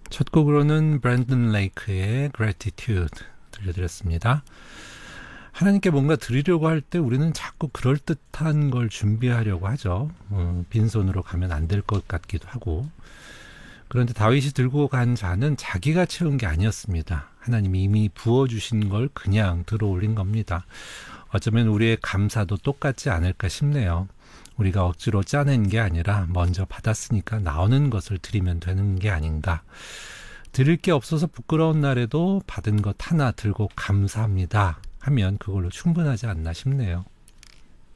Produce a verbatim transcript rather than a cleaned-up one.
첫 곡으로는 브랜든 레이크의 Gratitude 들려드렸습니다. 하나님께 뭔가 드리려고 할 때 우리는 자꾸 그럴듯한 걸 준비하려고 하죠. 어, 빈손으로 가면 안 될 것 같기도 하고. 그런데 다윗이 들고 간 잔은 자기가 채운 게 아니었습니다. 하나님이 이미 부어주신 걸 그냥 들어올린 겁니다. 어쩌면 우리의 감사도 똑같지 않을까 싶네요. 우리가 억지로 짜낸 게 아니라 먼저 받았으니까 나오는 것을 드리면 되는 게 아닌가. 드릴 게 없어서 부끄러운 날에도 받은 것 하나 들고 감사합니다 하면 그걸로 충분하지 않나 싶네요.